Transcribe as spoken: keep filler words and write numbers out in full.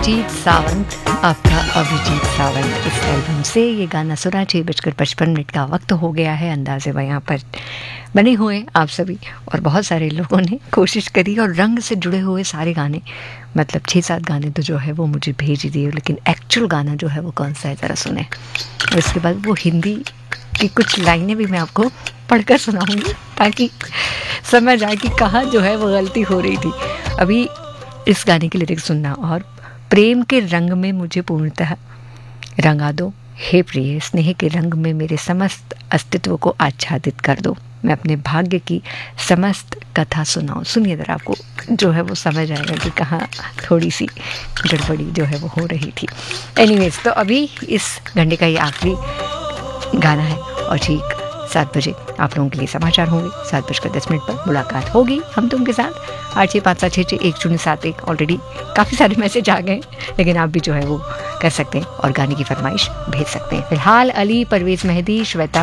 अभिजीत सावंत, आपका अभिजीत सावंत इस एल्बम से ये गाना सुना। छः बजकर पचपन मिनट का वक्त हो गया है। अंदाज़े बयां पर बने हुए आप सभी और बहुत सारे लोगों ने कोशिश करी और रंग से जुड़े हुए सारे गाने, मतलब छः सात गाने तो जो है वो मुझे भेज दिए, लेकिन एक्चुअल गाना जो है वो कौन सा है ज़रा सुने। और इसके बाद वो हिंदी की कुछ लाइनें भी मैं आपको पढ़कर सुनाऊंगी ताकि समझ आए कि कहाँ जो है वो गलती हो रही थी। अभी इस गाने की लिरिक्स सुनना। और प्रेम के रंग में मुझे पूर्णतः रंगा दो, हे प्रिय स्नेह के रंग में मेरे समस्त अस्तित्व को आच्छादित कर दो, मैं अपने भाग्य की समस्त कथा सुनाऊं। सुनिए ज़रा, आपको जो है वो समझ आएगा कि कहाँ थोड़ी सी गड़बड़ी जो है वो हो रही थी। एनीवेज, तो अभी इस घंटे का ये आखिरी गाना है और ठीक सात बजे आप लोगों के लिए समाचार होंगे। सात बजकर दस मिनट पर मुलाकात होगी हम तुम के साथ। आठ छः पाँच सात छः छः एक शून्य सात एक ऑलरेडी काफ़ी सारे मैसेज आ गए, लेकिन आप भी जो है वो कर सकते हैं और गाने की फरमाइश भेज सकते हैं। फिलहाल अली, परवेज़ मेहदी, श्वेता